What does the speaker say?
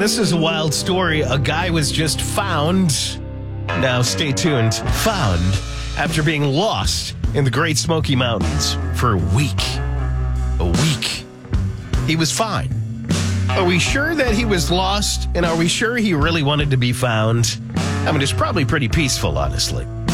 This is a wild story. A guy was just found. Now, stay tuned. Found after being lost in the Great Smoky Mountains for a week. A week. He was fine. Are we sure that he was lost? And are we sure he really wanted to be found? I mean, it's probably pretty peaceful, honestly.